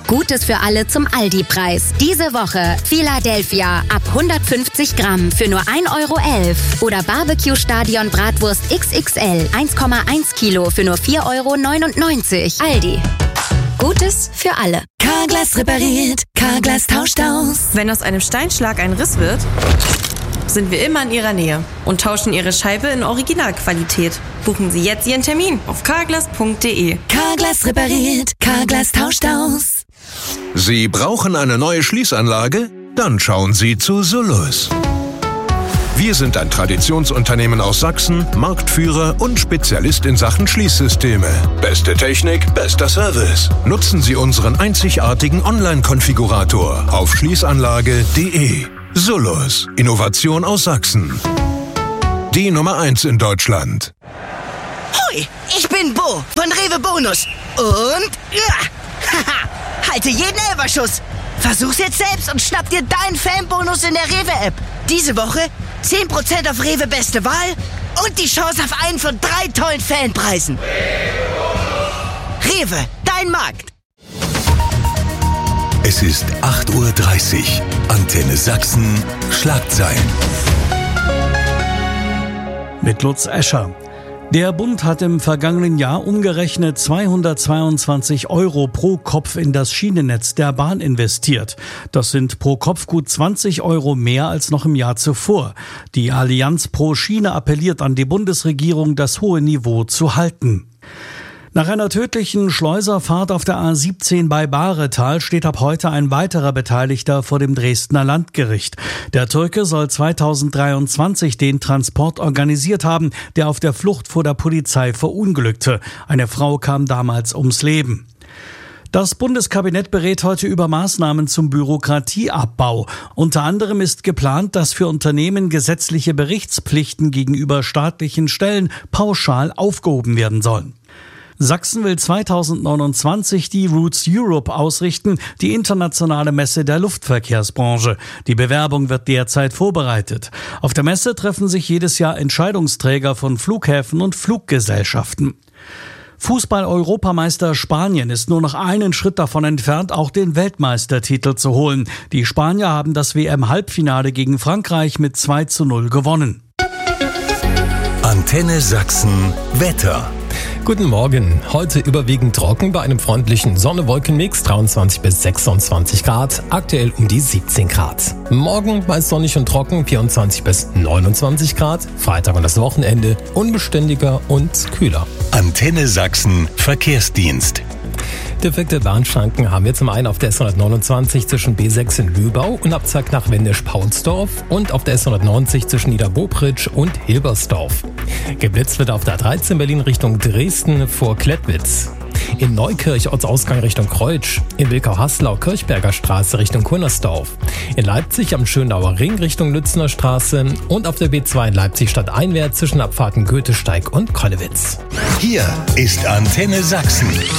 Gutes für alle zum Aldi-Preis. Diese Woche Philadelphia ab 150 Gramm für nur 1,11 € oder Barbecue-Stadion Bratwurst XXL 1,1 Kilo für nur 4,99 €. Aldi. Gutes für alle. Carglass repariert, Carglass tauscht aus. Wenn aus einem Steinschlag ein Riss wird, sind wir immer in Ihrer Nähe und tauschen Ihre Scheibe in Originalqualität. Buchen Sie jetzt Ihren Termin auf carglass.de. Carglass repariert, Carglass tauscht aus. Sie brauchen eine neue Schließanlage? Dann schauen Sie zu Solus. Wir sind ein Traditionsunternehmen aus Sachsen, Marktführer und Spezialist in Sachen Schließsysteme. Beste Technik, bester Service. Nutzen Sie unseren einzigartigen Online-Konfigurator auf schließanlage.de. Solus, Innovation aus Sachsen. Die Nummer 1 in Deutschland. Hoi, ich bin Bo von Rewe Bonus. Und halte jeden Elferschuss. Versuch's jetzt selbst und schnapp dir deinen Fanbonus in der Rewe-App. Diese Woche 10% auf Rewe Beste Wahl und die Chance auf einen von 3 tollen Fanpreisen. Rewe, dein Markt. Es ist 8:30 Uhr. Antenne Sachsen, Schlagzeilen. Mit Lutz Escher. Der Bund hat im vergangenen Jahr umgerechnet 222 € pro Kopf in das Schienennetz der Bahn investiert. Das sind pro Kopf gut 20 € mehr als noch im Jahr zuvor. Die Allianz pro Schiene appelliert an die Bundesregierung, das hohe Niveau zu halten. Nach einer tödlichen Schleuserfahrt auf der A17 bei Bahretal steht ab heute ein weiterer Beteiligter vor dem Dresdner Landgericht. Der Türke soll 2023 den Transport organisiert haben, der auf der Flucht vor der Polizei verunglückte. Eine Frau kam damals ums Leben. Das Bundeskabinett berät heute über Maßnahmen zum Bürokratieabbau. Unter anderem ist geplant, dass für Unternehmen gesetzliche Berichtspflichten gegenüber staatlichen Stellen pauschal aufgehoben werden sollen. Sachsen will 2029 die Roots Europe ausrichten, die internationale Messe der Luftverkehrsbranche. Die Bewerbung wird derzeit vorbereitet. Auf der Messe treffen sich jedes Jahr Entscheidungsträger von Flughäfen und Fluggesellschaften. Fußball-Europameister Spanien ist nur noch einen Schritt davon entfernt, auch den Weltmeistertitel zu holen. Die Spanier haben das WM-Halbfinale gegen Frankreich mit 2:0 gewonnen. Antenne Sachsen, Wetter. Guten Morgen. Heute überwiegend trocken bei einem freundlichen Sonne-Wolken-Mix, 23 bis 26 Grad, aktuell um die 17 Grad. Morgen meist sonnig und trocken, 24 bis 29 Grad, Freitag und das Wochenende unbeständiger und kühler. Antenne Sachsen, Verkehrsdienst. Defekte Bahnschranken haben wir zum einen auf der S129 zwischen B6 in Lübau und Abzweig nach Wendisch-Paunsdorf und auf der S190 zwischen Niederbobritsch und Hilbersdorf. Geblitzt wird auf der A13 Berlin Richtung Dresden vor Klettwitz. In Neukirch Ortsausgang Richtung Kreutsch, in Wilkau-Haslau Kirchberger Straße Richtung Kunnersdorf, in Leipzig am Schönauer Ring Richtung Lützner Straße und auf der B2 in Leipzig stadteinwärts zwischen Abfahrten Goethesteig und Kollewitz. Hier ist Antenne Sachsen.